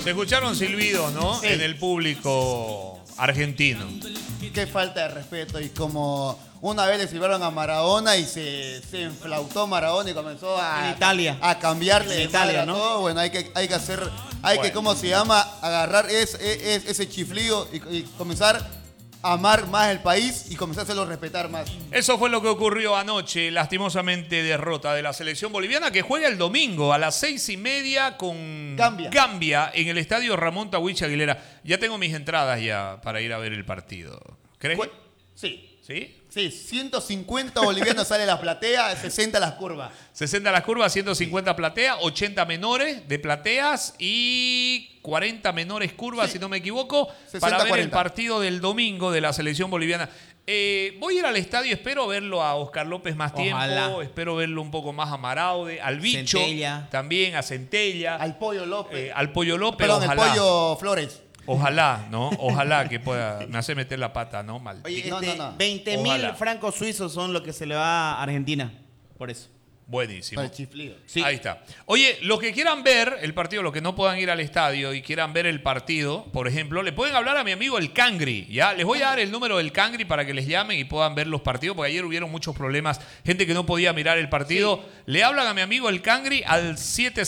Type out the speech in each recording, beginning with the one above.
Se escucharon silbidos, ¿no? Sí. En el público argentino. Qué falta de respeto. Y como una vez le silbaron a Maradona y se enflautó Maradona y comenzó En Italia. a cambiarle En de Italia, madre a ¿no? todo. Bueno, hay que hacer, Bueno. ¿cómo se llama? Agarrar ese chiflido y comenzar a amar más el país y comenzar a hacerlo respetar más. Eso fue lo que ocurrió anoche, lastimosamente derrota de la selección boliviana que juega el domingo a las 6:30 con Gambia en el estadio Ramón Tawich Aguilera. Ya tengo mis entradas ya para ir a ver el partido. ¿Crees? Sí. ¿Sí? Sí, 150 bolivianos sale la platea, 60 las curvas. 60 las curvas, 150 platea, 80 menores de plateas y 40 menores curvas, si no me equivoco, 60, para ver 40. el partido del domingo de la selección boliviana. Voy a ir al estadio, espero verlo a Oscar López más Ojalá. tiempo, espero verlo un poco más a Maraude, al Bicho, Centella. también a Centella, Al Pollo López. al Pollo López, Perdón, ojalá. el Pollo Flores. Ojalá, ¿no? Ojalá que pueda, me hace meter la pata, ¿no? Mal. Oye, No, 20.000 Ojalá. francos suizos son lo que se le va a Argentina. Por eso. Buenísimo. Para el chiflido. Sí. Ahí está. Oye, los que quieran ver el partido, los que no puedan ir al estadio y quieran ver el partido, por ejemplo, le pueden hablar a mi amigo el Cangri, ¿ya? Les voy a dar el número del Cangri para que les llamen y puedan ver los partidos, porque ayer hubieron muchos problemas, gente que no podía mirar el partido. Le hablan a mi amigo el Cangri al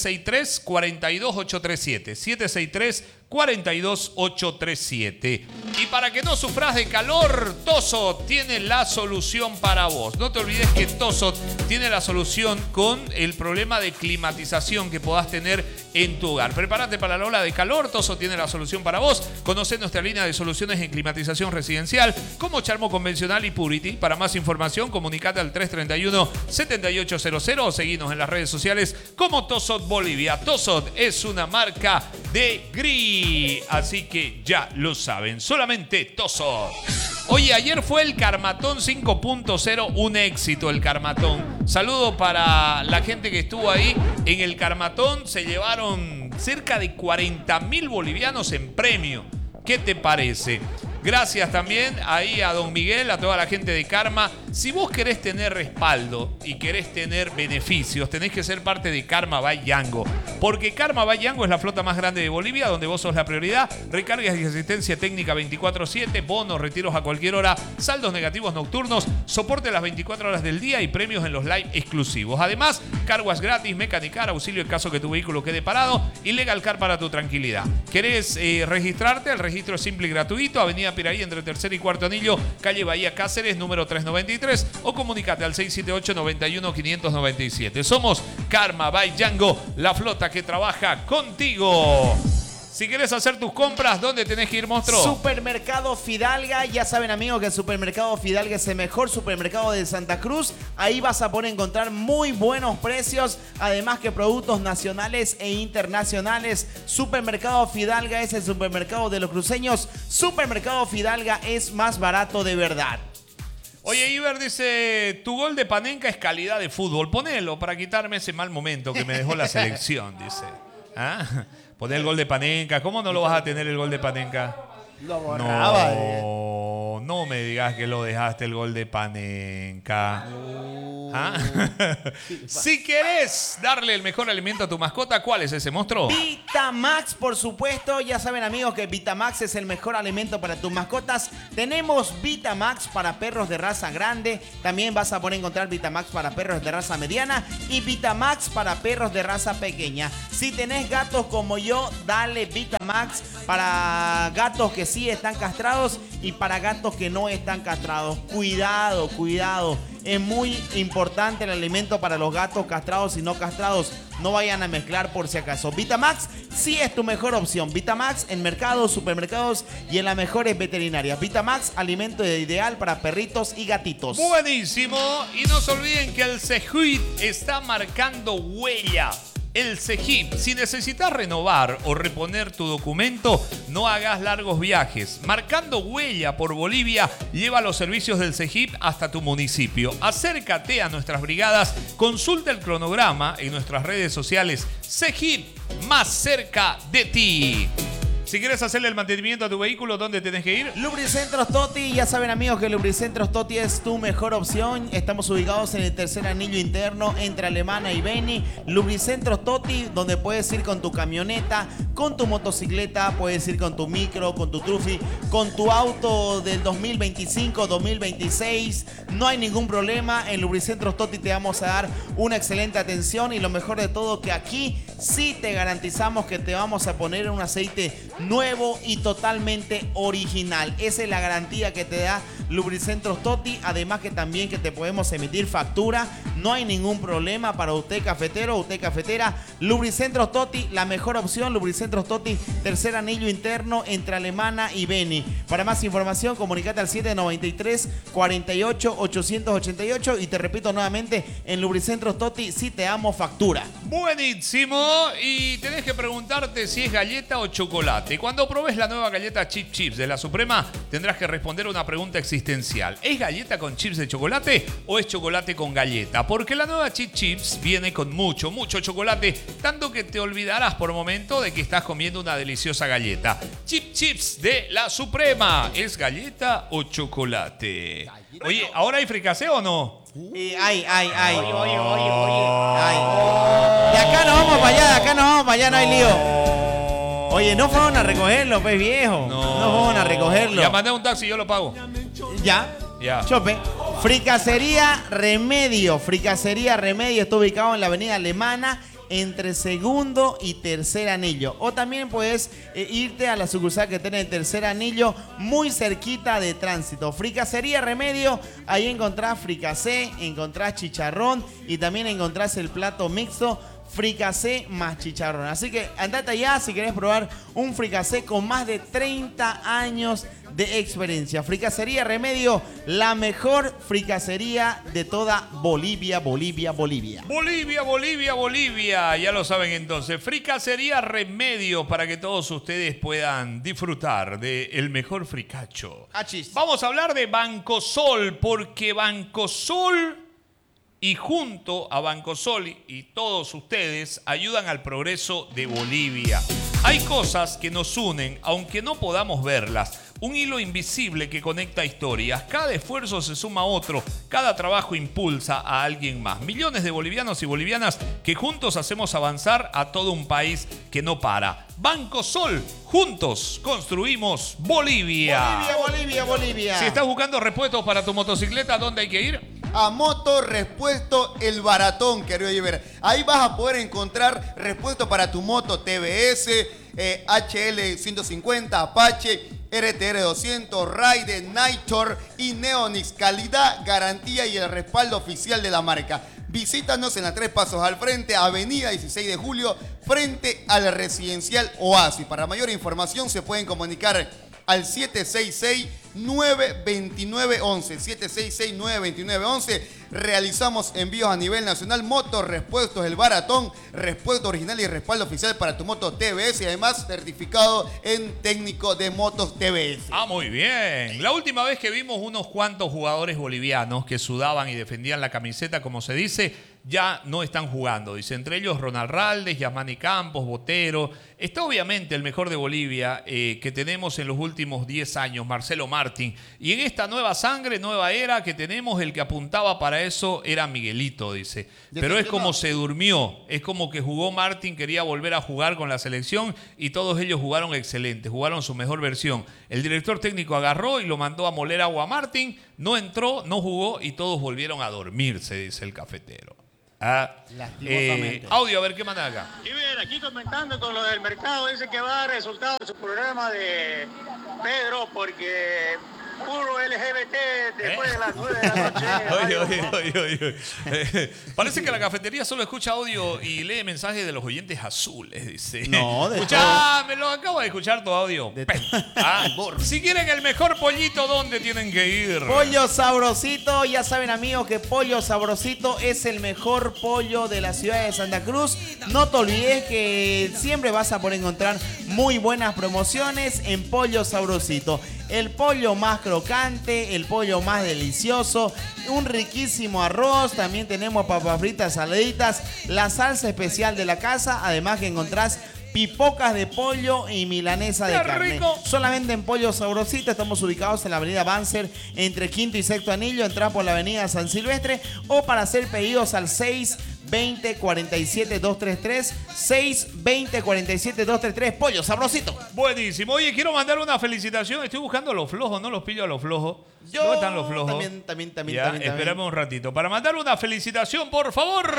763-42837. 763-42837. Y para que no sufras de calor, Tosot tiene la solución para vos. No te olvides que Tosot tiene la solución con el problema de climatización que podás tener en tu hogar. Prepárate para la ola de calor, Tosot tiene la solución para vos. Conoce nuestra línea de soluciones en climatización residencial como Charmo Convencional y Purity. Para más información, comunicate al 331-7800 o seguinos en las redes sociales como Tosot Bolivia. Tosot es una marca de Gris, así que ya lo saben, solamente Tosot. Oye, ayer fue el Carmatón 5.0, un éxito el Carmatón. Saludo para la gente que estuvo ahí en el Carmatón. Se llevaron cerca de 40.000 bolivianos en premio. ¿Qué te parece? Gracias también ahí a don Miguel, a toda la gente de Karma. Si vos querés tener respaldo y querés tener beneficios, tenés que ser parte de Karma by Yango. Porque Karma by Yango es la flota más grande de Bolivia, donde vos sos la prioridad. Recargas y asistencia técnica 24/7, bonos, retiros a cualquier hora, saldos negativos nocturnos, soporte las 24 horas del día y premios en los live exclusivos. Además, carguas gratis, mecanicar, auxilio en caso que tu vehículo quede parado y Legal Car para tu tranquilidad. ¿Querés registrarte? El registro es simple y gratuito. Avenida Piraí entre tercer y cuarto anillo, calle Bahía Cáceres, número 393, o comunicate al 678-91-597. Somos Karma by Yango, la flota que trabaja contigo. Si querés hacer tus compras, ¿dónde tenés que ir, monstruo? Supermercado Fidalga. Ya saben, amigos, que el Supermercado Fidalga es el mejor supermercado de Santa Cruz. Ahí vas a poder encontrar muy buenos precios, además que productos nacionales e internacionales. Supermercado Fidalga es el supermercado de los cruceños. Supermercado Fidalga es más barato de verdad. Oye, Iber dice, tu gol de Panenka es calidad de fútbol. Ponelo para quitarme ese mal momento que me dejó la selección, dice. ¿Ah? Poné el gol de Panenka. ¿Cómo no lo vas a tener el gol de Panenka? Lo borraba. No me digas que lo dejaste el gol de Panenka. ¿Ah? Si querés darle el mejor alimento a tu mascota, ¿cuál es ese monstruo? Vitamax, por supuesto. Ya saben, amigos, que Vitamax es el mejor alimento para tus mascotas. Tenemos Vitamax para perros de raza grande. También vas a poder encontrar Vitamax para perros de raza mediana y Vitamax para perros de raza pequeña. Si tenés gatos como yo, dale Vitamax para gatos que sí están castrados y para gatos que no están castrados. Cuidado, cuidado. Es muy importante el alimento para los gatos castrados y no castrados. No vayan a mezclar por si acaso. Vitamax sí es tu mejor opción. Vitamax en mercados, supermercados y en las mejores veterinarias. Vitamax, alimento ideal para perritos y gatitos. Buenísimo. Y no se olviden que el Cejit está marcando huella. El Cejip, si necesitas renovar o reponer tu documento, no hagas largos viajes. Marcando huella por Bolivia, lleva los servicios del Cejip hasta tu municipio. Acércate a nuestras brigadas, consulta el cronograma en nuestras redes sociales. Cejip, más cerca de ti. Si quieres hacerle el mantenimiento a tu vehículo, ¿dónde tenés que ir? Lubricentros Toti, ya saben amigos que Lubricentros Toti es tu mejor opción. Estamos ubicados en el tercer anillo interno entre Alemana y Beni. Lubricentros Toti, donde puedes ir con tu camioneta, con tu motocicleta, puedes ir con tu micro, con tu trufi, con tu auto del 2025, 2026. No hay ningún problema. En Lubricentros Toti te vamos a dar una excelente atención y lo mejor de todo que aquí sí te garantizamos que te vamos a poner un aceite nuevo y totalmente original. Esa es la garantía que te da Lubricentros Toti. Además que también que te podemos emitir factura. No hay ningún problema para usted cafetero o usted cafetera. Lubricentros Toti, la mejor opción. Lubricentros Toti, tercer anillo interno entre Alemana y Beni. Para más información, comunicate al 793 48 888 y te repito nuevamente, en Lubricentros Toti sí te damos factura. Buenísimo. Y tenés que preguntarte si es galleta o chocolate. Cuando probes la nueva galleta Chip Chips de la Suprema, tendrás que responder una pregunta existencial. ¿Es galleta con chips de chocolate o es chocolate con galleta? Porque la nueva Chip Chips viene con mucho chocolate, tanto que te olvidarás por un momento de que estás comiendo una deliciosa galleta. Chip Chips de la Suprema. ¿Es galleta o chocolate? Oye, ¿ahora hay fricasé o no? Ay. De acá nos vamos para allá, no hay lío. Oye, no fueron a recogerlo, pues viejo. No fueron a recogerlo. Ya mandé un taxi, yo lo pago. Ya. Chope. Fricasería Remedio está ubicado en la avenida Alemana entre segundo y tercer anillo. O también puedes irte a la sucursal que tiene el tercer anillo muy cerquita de tránsito. Fricasería Remedio, ahí encontrás fricasé, encontrás chicharrón y también encontrás el plato mixto fricasé más chicharrón. Así que andate allá si querés probar un fricasé con más de 30 años de experiencia. Fricasería Remedio, la mejor fricasería de toda Bolivia. Bolivia. Ya lo saben entonces. Fricasería Remedio para que todos ustedes puedan disfrutar del mejor fricacho. Achis. Vamos a hablar de Bancosol porque Bancosol y junto a Bancosol y todos ustedes ayudan al progreso de Bolivia. Hay cosas que nos unen, aunque no podamos verlas. Un hilo invisible que conecta historias. Cada esfuerzo se suma a otro. Cada trabajo impulsa a alguien más. Millones de bolivianos y bolivianas que juntos hacemos avanzar a todo un país que no para. Bancosol, juntos construimos Bolivia. Bolivia. Si estás buscando repuestos para tu motocicleta, ¿dónde hay que ir? A Moto Repuesto El Baratón, querido Oliver. Ahí vas a poder encontrar repuesto para tu moto TBS, HL 150, Apache, RTR 200, Raider, Nitor y Neonix. Calidad, garantía y el respaldo oficial de la marca. Visítanos en la 3 Pasos al Frente, Avenida 16 de Julio, frente al Residencial Oasis. Para mayor información se pueden comunicar al 766-929-11. 766-929-11. Realizamos envíos a nivel nacional. Motos Repuestos El Baratón. Repuesto original y respaldo oficial para tu moto TBS. Y además certificado en técnico de motos TBS. Ah, muy bien. La última vez que vimos unos cuantos jugadores bolivianos que sudaban y defendían la camiseta, como se dice, ya no están jugando. Dice, entre ellos Ronald Raldes, Yasmani Campos, Botero. Está obviamente el mejor de Bolivia que tenemos en los últimos 10 años, Marcelo Martín. Y en esta nueva sangre, nueva era que tenemos, el que apuntaba para eso era Miguelito, dice. Pero es como se durmió. Es como que jugó Martín, quería volver a jugar con la selección y todos ellos jugaron excelente, jugaron su mejor versión. El director técnico agarró y lo mandó a moler agua a Martín. No entró, no jugó y todos volvieron a dormirse, dice el cafetero. Audio, a ver qué manda acá. Y bien, aquí comentando con lo del mercado, dice que va a dar resultado de su programa de Pedro porque puro LGBT después de las 9 de la noche. Oye. Parece que la cafetería solo escucha audio y lee mensajes de los oyentes azules, dice. No, de Escuchame, lo acabo de escuchar tu audio. Si quieren el mejor pollito, ¿dónde tienen que ir? Pollo Sabrosito, ya saben amigos que Pollo Sabrosito es el mejor pollo de la ciudad de Santa Cruz. No te olvides que siempre vas a poder encontrar muy buenas promociones en Pollo Sabrosito. El pollo más crocante, el pollo más delicioso, un riquísimo arroz, también tenemos papas fritas saladitas, la salsa especial de la casa, además que encontrás pipocas de pollo y milanesa de carne. Rico. Solamente en Pollo Sabrosito. Estamos ubicados en la avenida Banzer, entre Quinto y Sexto Anillo. Entrás por la avenida San Silvestre o para hacer pedidos al 620-47-233. 620-47-233. Pollo Sabrosito. Buenísimo. Oye, quiero mandar una felicitación. Estoy buscando a los flojos, no los pillo a los flojos. Yo ¿Dónde están los flojos? También. Ya, espérame un ratito. Para mandar una felicitación, por favor.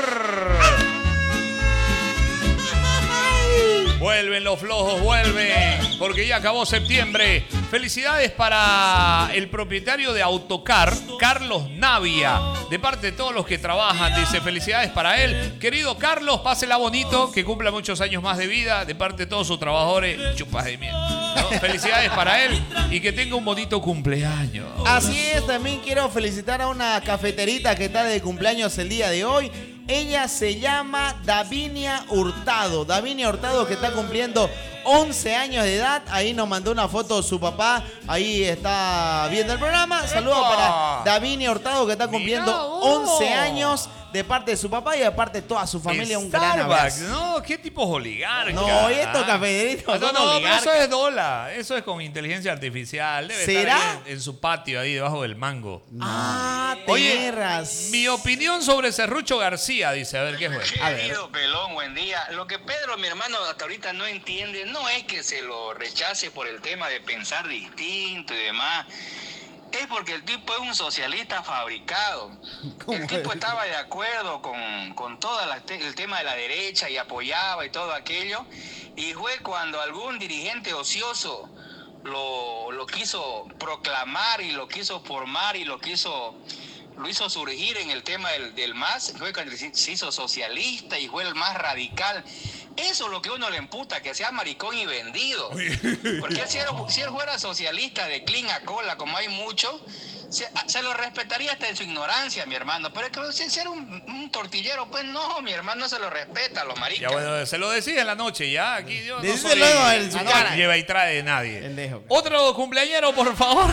Vuelven los flojos, vuelven, porque ya acabó septiembre. Felicidades para el propietario de Autocar, Carlos Navia. De parte de todos los que trabajan, dice felicidades para él. Querido Carlos, pásela bonito, que cumpla muchos años más de vida. De parte de todos sus trabajadores, chupas de miel, ¿no? Felicidades para él y que tenga un bonito cumpleaños. Así es, también quiero felicitar a una cafeterita que está de cumpleaños el día de hoy. Ella se llama Davinia Hurtado. Davinia Hurtado, que está cumpliendo 11 años de edad. Ahí nos mandó una foto de su papá. Ahí está viendo el programa. Saludos para Davinia Hurtado, que está cumpliendo 11 años de parte de su papá y de parte de toda su familia. Un gran abrazo. No, qué tipos oligarcas. No, estos cafeteritos son pero oligarcas. eso es dólar. Eso es con inteligencia artificial. Debe ¿Será? estar ahí en su patio, ahí debajo del mango. Ah, Oye, tierras. mi opinión sobre Serrucho García, dice. A ver, ¿qué fue? A ver. Querido Pelón, buen día. Lo que Pedro, mi hermano, hasta ahorita no entiende, no es que se lo rechace por el tema de pensar distinto y demás. Es porque el tipo es un socialista fabricado. El tipo estaba de acuerdo con todo el tema de la derecha y apoyaba y todo aquello. Y fue cuando algún dirigente ocioso lo quiso proclamar y lo quiso formar y lo hizo surgir en el tema del MAS. Fue cuando se hizo socialista y fue el más radical. Eso es lo que uno le imputa, que sea maricón y vendido. Porque si él fuera socialista de clean a cola, como hay mucho, se lo respetaría hasta en su ignorancia, mi hermano. Pero es que si era un tortillero, pues no, mi hermano no se lo respeta a los maricas. Ya bueno, se lo decís en la noche, ya. Aquí yo no Díselo soy... luego en su cara. Lleva y trae de nadie. Pendejo. Otro cumpleañero, por favor.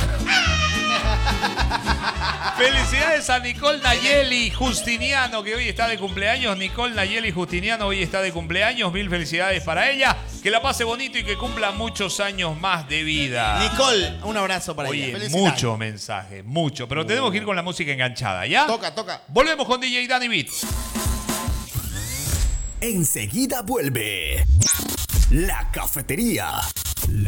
Felicidades a Nicole Nayeli Justiniano, que hoy está de cumpleaños. Nicole Nayeli Justiniano hoy está de cumpleaños. Mil felicidades para ella. Que la pase bonito y que cumpla muchos años más de vida. Nicole, un abrazo para Oye, ella. Felicidades. mucho mensaje, mucho. Pero tenemos que ir con la música enganchada, ¿ya? Toca. Volvemos con DJ Danny Beats. Enseguida vuelve La Cafetería.